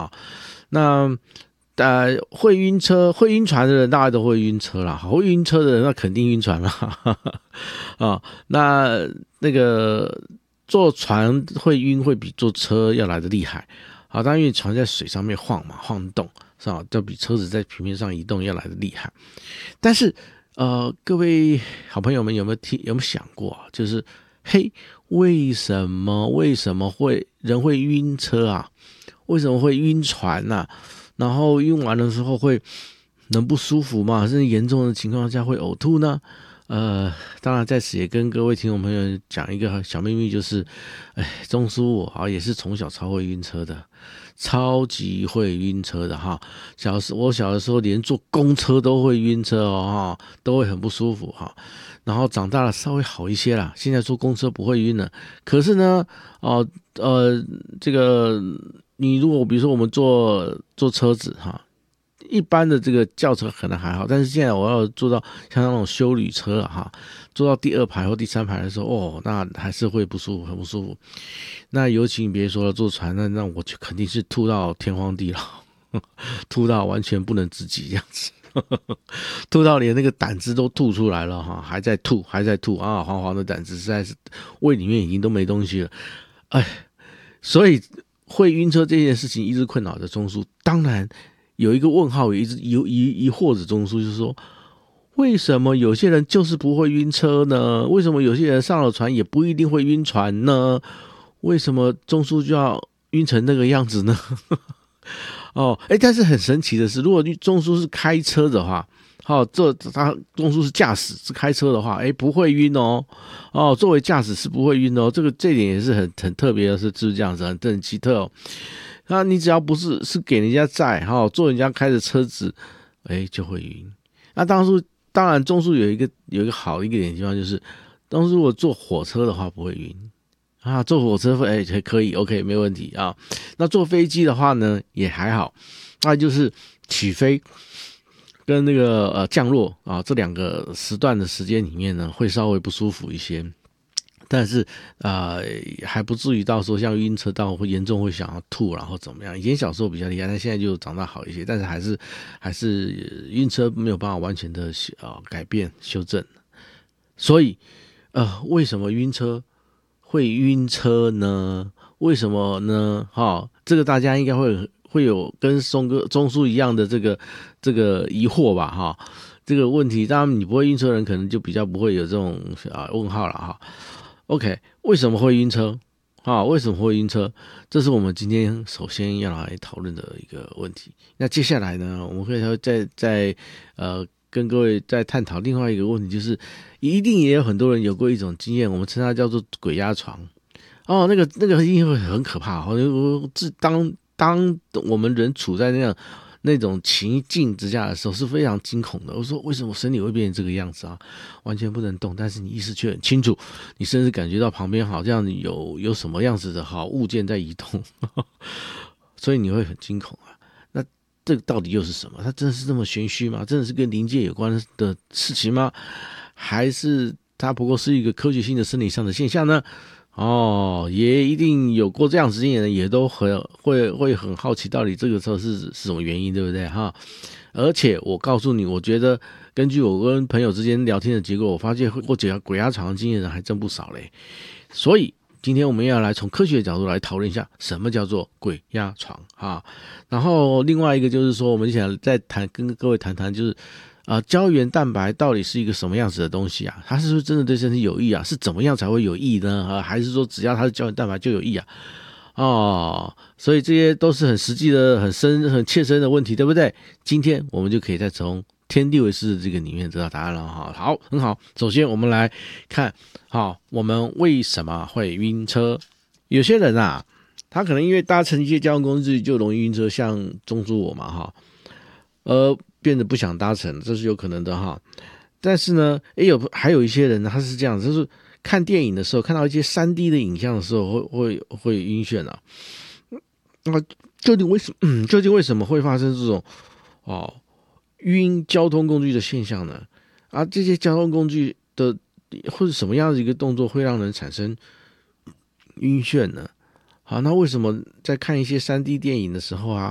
啊。那会晕车、会晕船的人，大家都会晕车啦。会晕车的人，那肯定晕船啦。啊，那个坐船会晕，会比坐车要来的厉害。好，当然因为船在水上面晃嘛，晃动是吧？就比车子在平面上移动要来的厉害。但是各位好朋友们有没有想过啊？就是为什么人会晕车啊？为什么会晕船啊？然后晕完的时候会能不舒服吗？甚至严重的情况下会呕吐呢？当然在此也跟各位听众朋友讲一个小秘密，就是中枢我也是从小超会晕车的，超级会晕车的哈。我小的时候连坐公车都会晕车哦，都会很不舒服哈。然后长大了稍微好一些啦，现在坐公车不会晕了。可是呢，这个你如果比如说我们坐车子哈，一般的这个轿车可能还好，但是现在我要坐到像那种休旅车哈，坐到第2排或第3排的时候，那还是会不舒服，很不舒服。那尤其你别说了，坐船那我就肯定是吐到天荒地老，吐到完全不能自己这样子。吐到连那个胆汁都吐出来了哈，还在吐啊，黄黄的胆汁实在是胃里面已经都没东西了，所以会晕车这件事情一直困扰着中枢。当然有一个问号，也一直疑惑着中枢，就是说为什么有些人就是不会晕车呢？为什么有些人上了船也不一定会晕船呢？为什么中枢就要晕成那个样子呢？但是很神奇的是，如果中枢是开车的话，他中枢是驾驶是开车的话，不会晕哦。作为驾驶是不会晕哦，这点也是很特别的，是这样子，很奇特哦。那你只要不是给人家载坐人家开的车子，就会晕。那当然中枢有一个好的一点地方，就是中枢如果坐火车的话不会晕。坐火车可以 OK 没问题啊。那坐飞机的话呢也还好，那就是起飞跟那个降落啊这2个时段的时间里面呢会稍微不舒服一些，但是还不至于到说像晕车到会严重会想要吐然后怎么样。以前小时候比较厉害，但现在就长大好一些，但是还是晕车没有办法完全的改变修正。所以为什么会晕车呢？为什么呢？这个大家应该会有跟中枢一样的这个疑惑吧？这个问题，当然你不会晕车的人可能就比较不会有这种问号了哈。OK， 为什么会晕车？为什么会晕车？这是我们今天首先要来讨论的一个问题。那接下来呢，我们会再跟各位再探讨另外一个问题，就是一定也有很多人有过一种经验，我们称它叫做鬼压床。那个一定会很可怕。当我们人处在那种情境之下的时候是非常惊恐的。我说为什么身体会变成这个样子啊？完全不能动，但是你意识却很清楚，你甚至感觉到旁边好像有什么样子的物件在移动，所以你会很惊恐啊。那这个到底又是什么？它真的是这么玄虚吗？真的是跟灵界有关的事情吗？还是它不过是一个科学性的生理上的现象呢？也一定有过这样子经验的人，也都会很好奇，到底这个时候是什么原因，对不对哈？而且我告诉你，我觉得根据我跟朋友之间聊天的结果，我发现过鬼压床的经验的人还真不少嘞。所以今天我们要来从科学的角度来讨论一下，什么叫做鬼压床哈。然后另外一个就是说，我们想再跟各位谈谈，就是胶原蛋白到底是一个什么样子的东西啊？它是不是真的对身体有益啊？是怎么样才会有益呢？还是说只要它是胶原蛋白就有益啊？所以这些都是很实际的、很切身的问题，对不对？今天我们就可以再从天地为师的这个里面得到答案了哈。好，很好。首先我们来看，我们为什么会晕车？有些人啊，他可能因为搭乘一些交通工具就容易晕车，像中枢我嘛变得不想搭乘，这是有可能的哈。但是呢，还有一些人呢，他是这样，就是看电影的时候，看到一些3D 的影像的时候，会晕眩啊。那究竟为什么会发生这种晕交通工具的现象呢？这些交通工具的或者什么样的一个动作会让人产生晕眩呢？好，那为什么在看一些3D 电影的时候